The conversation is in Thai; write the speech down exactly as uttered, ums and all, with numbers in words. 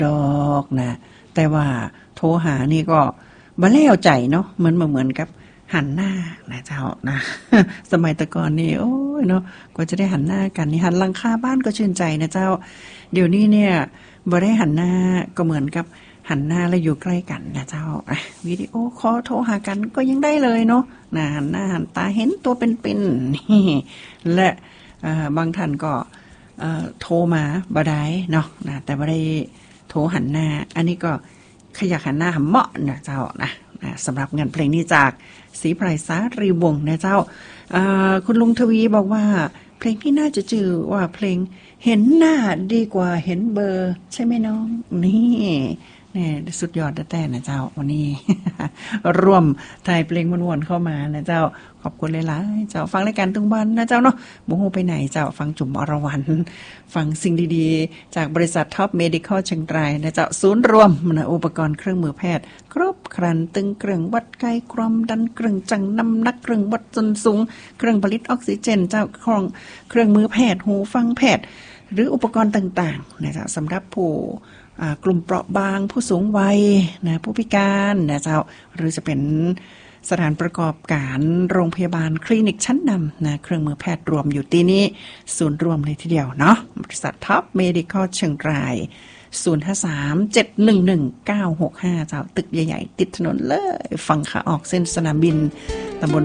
ดอกนะแต่ว่าโทรหานี่ก็บ่แล้วใจเนาะเหมือนเหมือนกับหันหน้านะเจ้านะ สมัยตะก่อนนี่โอ้ยเนาะกว่าจะได้หันหน้ากันนี่หันหลังคาบ้านก็ชื่นใจนะเจ้าเดี๋ยวนี้เนี่ยบ่ได้หันหน้าก็เหมือนกับหันหน้าแล้วอยู่ใกล้กันนะเจ้าวิดีโอคอลโทรหากันก็ยังได้เลยเนาะนะหันหน้าหันตาเห็นตัวเป็นๆนี่และบางท่านก็โทรมาบ่ได้เนาะนะแต่บ่ได้โทรหันหน้าอันนี้ก็ขยักหันหน้าเหมาะนะเจ้านะสำหรับงานเพลงนี้จากศรีไพรสารีวงศ์นะเจ้าคุณลุงทวีบอกว่าเพลงที่น่าจะชื่อว่าเพลงเห็นหน้าดีกว่าเห็นเบอร์ใช่ไหมน้องนี่เนี่ยสุดยอดแต่นะเจ้าวันนี้ ร่วมถ่ายเพลงม่วนๆเข้ามานะเจ้าขอบคุณหลายๆเจ้าฟังรายการทุกวันนะเจ้าเนาะบ่ฮู้ไปไหนเจ้าฟังจุ่มอรวรรณฟังสิ่งดีๆจากบริษัทท็อปเมดิคอลเชียงรายนะเจ้าศูนย์รวมนะอุปกรณ์เครื่องมือแพทย์ครบครันตึงเครื่องวัดไข้ความดันเครื่องจังน้ำหนักเครื่องวัดส้นสูงเครื่องผลิตออกซิเจนเจ้าของเครื่องมือแพทย์หูฟังแพทย์หรืออุปกรณ์ต่างๆนะเจ้าสำหรับผู้กลุ่มเปราะบางผู้สูงวัยนะผู้พิการนะเจ้าหรือจะเป็นสถานประกอบการโรงพยาบาลคลินิกชั้นนำนะเครื่องมือแพทย์รวมอยู่ที่นี่ศูนย์รวมเลยทีเดียวเนาะบริษัทท็อปเมดิคอลเชียงรายศูนย์ ห้า สาม เจ็ด หนึ่ง หนึ่ง เก้า หก ห้าเจ้าตึกใหญ่ๆติดถนนเลยฝั่งขาออกเส้นสนามบินตำบล